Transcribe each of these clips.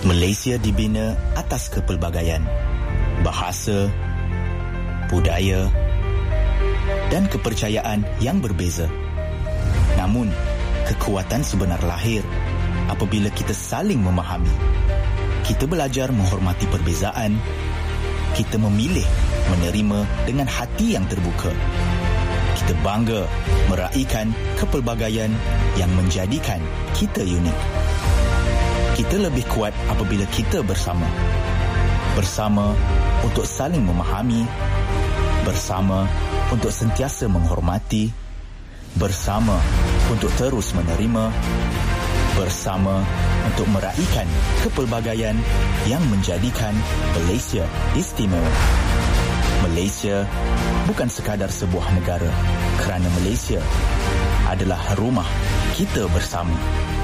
Malaysia dibina atas kepelbagaian, bahasa, budaya dan kepercayaan yang berbeza. Namun, kekuatan sebenar lahir apabila kita saling memahami. Kita belajar menghormati perbezaan. Kita memilih menerima dengan hati yang terbuka. Kita bangga meraihkan kepelbagaian yang menjadikan kita unik. Kita lebih kuat apabila kita bersama. Bersama untuk saling memahami. Bersama untuk sentiasa menghormati. Bersama untuk terus menerima. Bersama untuk meraihkan kepelbagaian yang menjadikan Malaysia istimewa. Malaysia bukan sekadar sebuah negara, kerana Malaysia adalah rumah kita bersama.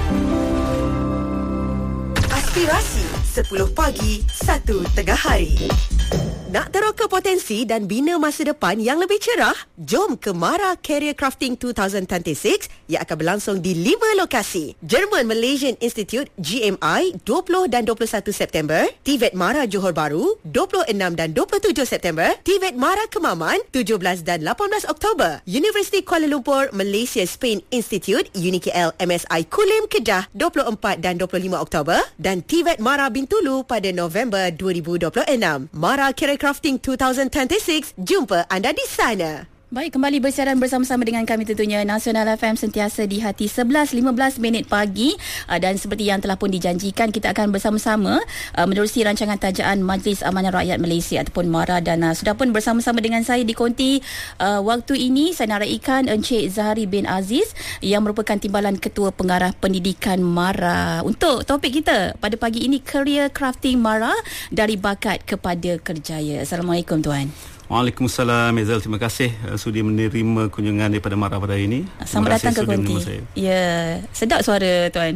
Aspirasi 10 pagi, 1 tengah hari. Nak teroka potensi dan bina masa depan yang lebih cerah? Jom ke Mara Career Crafting 2026 yang akan berlangsung di 5 lokasi. German Malaysian Institute GMI 20 dan 21 September, TVET Mara Johor Bahru 26 dan 27 September, TVET Mara Kemaman 17 dan 18 Oktober, Universiti Kuala Lumpur Malaysia Spain Institute UniKL MSI Kulim Kedah 24 dan 25 Oktober dan TVET Mara Bintulu pada November 2026. Mara Career Crafting 2026, jumpa anda di sana. Baik, kembali bersiaran bersama-sama dengan kami tentunya Nasional FM sentiasa di hati 11.15 pagi dan seperti yang telah pun dijanjikan kita akan bersama-sama menerusi rancangan tajaan Majlis Amanah Rakyat Malaysia ataupun MARA dan sudah pun bersama-sama dengan saya di konti waktu ini saya nak raikan Encik Zahari bin Aziz yang merupakan Timbalan Ketua Pengarah Pendidikan MARA. Untuk topik kita pada pagi ini, Career Crafting MARA dari bakat kepada kerjaya. Assalamualaikum Tuan. Waalaikumsalam Ezal, terima kasih sudi menerima kunjungan daripada MARA pada hari ini. Selamat datang ke konti. Ya, sedap suara Tuan.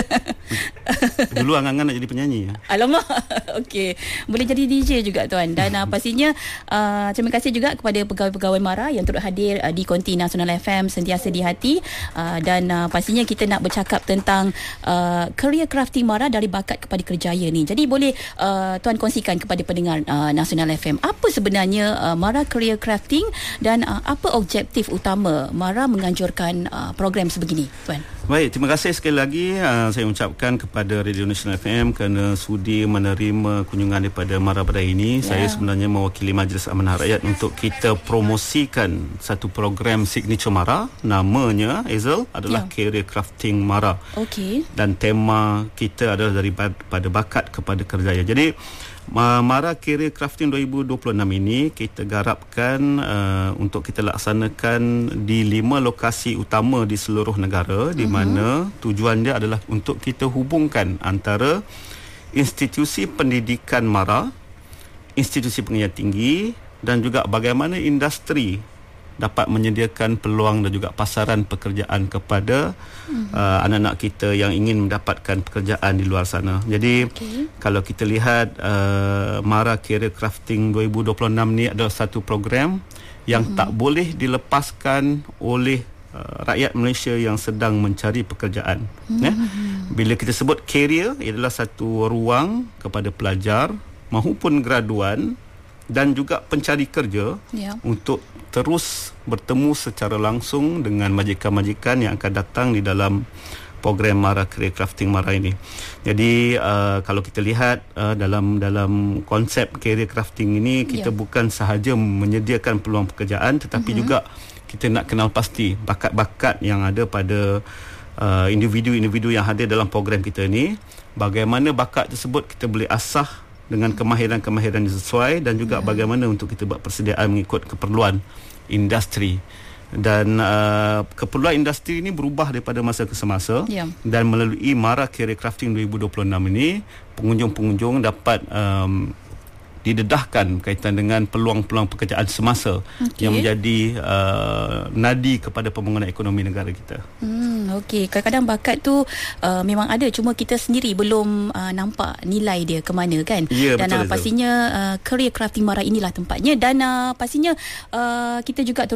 Dulu angan-angan nak jadi penyanyi ya? Alamak. Okey, boleh jadi DJ juga Tuan. Dan pastinya terima kasih juga kepada pegawai-pegawai MARA yang turut hadir di konti Nasional FM sentiasa di hati. Dan pastinya kita nak bercakap tentang Career Crafting MARA dari bakat kepada kerjaya ni. Jadi boleh Tuan kongsikan kepada pendengar Nasional FM apa sebenarnya MARA Career Crafting dan apa objektif utama MARA menganjurkan program sebegini Tuan? Baik, terima kasih sekali lagi saya ucapkan kepada Radio Nasional FM kerana sudi menerima kunjungan daripada MARA pada hari ini. Saya sebenarnya mewakili Majlis Amanah Rakyat untuk kita promosikan satu program signature MARA. Namanya Ezal adalah Career Crafting MARA. Okey. Dan tema kita adalah daripada bakat kepada kerjaya. Jadi MARA Career Crafting 2026 ini kita garapkan untuk kita laksanakan di 5 lokasi utama di seluruh negara, di mana tujuan dia adalah untuk kita hubungkan antara institusi pendidikan MARA, institusi pengajian tinggi dan juga bagaimana industri dapat menyediakan peluang dan juga pasaran pekerjaan kepada anak-anak kita yang ingin mendapatkan pekerjaan di luar sana. Jadi kalau kita lihat MARA Career Crafting 2026 ni adalah satu program yang tak boleh dilepaskan oleh rakyat Malaysia yang sedang mencari pekerjaan. Bila kita sebut career, adalah satu ruang kepada pelajar maupun graduan dan juga pencari kerja untuk terus bertemu secara langsung dengan majikan-majikan yang akan datang di dalam program MARA Career Crafting MARA ini. Jadi kalau kita lihat dalam konsep Career Crafting ini, kita bukan sahaja menyediakan peluang pekerjaan, tetapi juga kita nak kenal pasti bakat-bakat yang ada pada individu-individu yang hadir dalam program kita ini. Bagaimana bakat tersebut kita boleh asah dengan kemahiran-kemahiran yang sesuai dan juga bagaimana untuk kita buat persediaan mengikut keperluan industri. Dan keperluan industri ini berubah daripada masa ke semasa dan melalui MARA Career Crafting 2026 ini pengunjung-pengunjung dapat didedahkan berkaitan dengan peluang-peluang pekerjaan semasa yang menjadi nadi kepada pembangunan ekonomi negara kita. Okey, kadang-kadang bakat tu memang ada, cuma kita sendiri belum nampak nilai dia ke mana kan. Dan pastinya Career Crafting MARA inilah tempatnya dan pastinya kita juga